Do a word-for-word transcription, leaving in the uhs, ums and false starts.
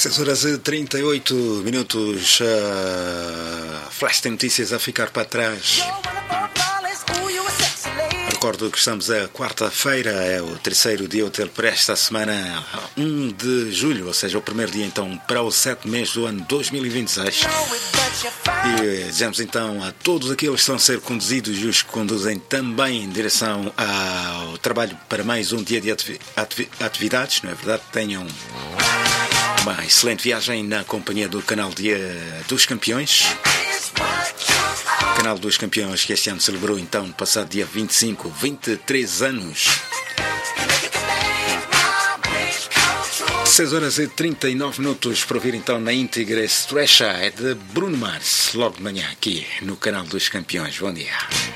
seis horas e trinta e oito minutos. Uh, flash de notícias a ficar para trás. Recordo que estamos a quarta-feira, é o terceiro dia útil para esta semana, um de julho, ou seja, o primeiro dia então para o sétimo mês do ano dois mil e vinte e seis. E desejamos então a todos aqueles que estão a ser conduzidos e os que conduzem também em direção ao trabalho para mais um dia de ativi- ativi- atividades, não é verdade? Tenham uma excelente viagem na companhia do canal Dia dos Campeões. O canal dos Campeões que este ano celebrou então no passado dia vinte e cinco, vinte e três anos. seis horas e trinta e nove minutos para ouvir então na íntegra Stretcha, é de Bruno Mars, logo de manhã aqui no canal dos Campeões. Bom dia.